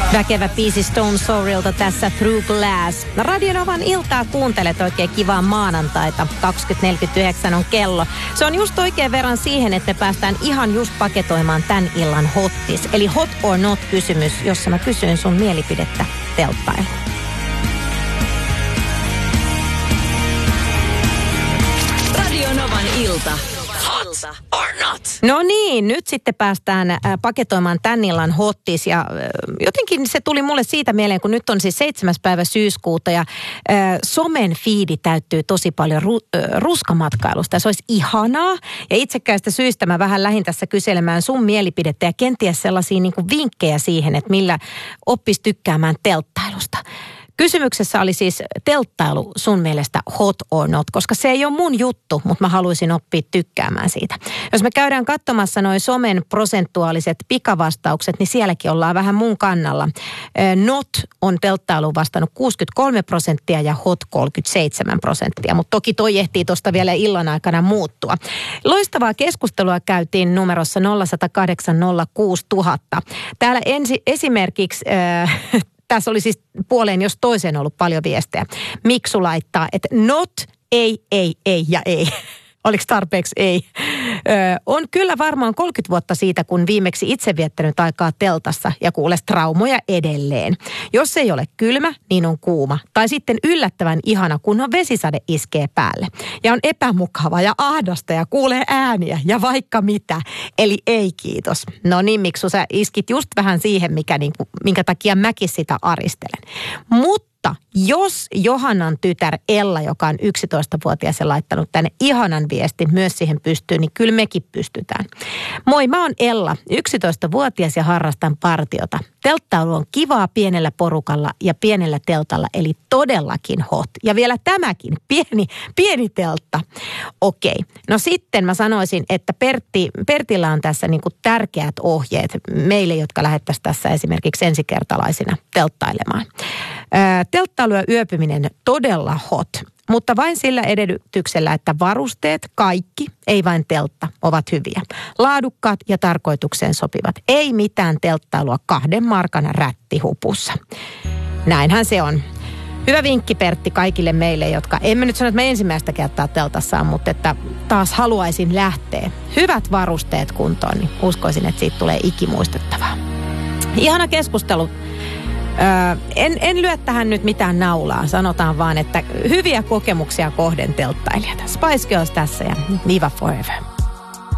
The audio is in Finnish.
Väkevä biisi Stone Sourilta tässä Through Glass. Radio Novan iltaa kuuntelet, oikein kivaa maanantaita. 20.49 on kello. Se on just oikein verran siihen, että me päästään ihan just paketoimaan tämän illan hottis. Eli hot or not -kysymys, jossa mä kysyn sun mielipidettä telttailuun. Radio Novan ilta. Hot or not? No niin, nyt sitten päästään paketoimaan tän illan hottis ja jotenkin se tuli mulle siitä mieleen, kun nyt on siis 7. päivä syyskuuta ja somen fiidi täyttyy tosi paljon ruskamatkailusta ja se olisi ihanaa. Ja itsekkäistä syistä mä vähän lähdin tässä kyselemään sun mielipidettä ja kenties sellaisia niin kuin vinkkejä siihen, että millä oppisi tykkäämään telttailusta. Kysymyksessä oli siis telttailu sun mielestä hot or not, koska se ei ole mun juttu, mutta mä haluaisin oppia tykkäämään siitä. Jos me käydään katsomassa noin somen prosentuaaliset pikavastaukset, niin sielläkin ollaan vähän mun kannalla. Not on telttailuun vastannut 63% ja hot 37%, mutta toki toi ehtii tuosta vielä illan aikana muuttua. Loistavaa keskustelua käytiin numerossa 0108 06000. Täällä esimerkiksi... Tässä oli siis puoleen jos toiseen ollut paljon viestejä. Miksu laittaa, että not, ei ja ei. Oliko tarpeeksi ei? On kyllä varmaan 30 vuotta siitä, kun viimeksi itse viettänyt aikaa teltassa ja kuules traumoja edelleen. Jos ei ole kylmä, niin on kuuma. Tai sitten yllättävän ihana, kun on vesisade iskee päälle. Ja on epämukava ja ahdasta ja kuulee ääniä ja vaikka mitä. Eli ei kiitos. No niin, Miksu, sä iskit just vähän siihen, minkä takia mäkin sitä aristelen. Mutta jos Johannan tytär Ella, joka on 11-vuotias ja laittanut tänne ihanan viestin, myös siihen pystyy, niin kyllä mekin pystytään. Moi, mä oon Ella, 11-vuotias ja harrastan partiota. Telttailu on kivaa pienellä porukalla ja pienellä teltalla, eli todellakin hot. Ja vielä tämäkin, pieni teltta. Okei, no sitten mä sanoisin, että Pertillä on tässä niinku tärkeät ohjeet meille, jotka lähettäisiin tässä esimerkiksi ensikertalaisina telttailemaan. Telttailu ja yöpyminen todella hot, mutta vain sillä edellytyksellä, että varusteet, kaikki, ei vain teltta, ovat hyviä. Laadukkaat ja tarkoitukseen sopivat. Ei mitään telttailua 2 markan rättihupussa. Näinhän se on. Hyvä vinkki, Pertti, kaikille meille, jotka, emme nyt sano, että me ensimmäistä kertaa teltassa on, mutta että taas haluaisin lähteä. Hyvät varusteet kuntoon, niin uskoisin, että siitä tulee ikimuistettavaa. Ihana keskustelu. En lyö tähän nyt mitään naulaa. Sanotaan vaan, että hyviä kokemuksia kohden telttailijat. Spice Girls tässä ja Viva Forever.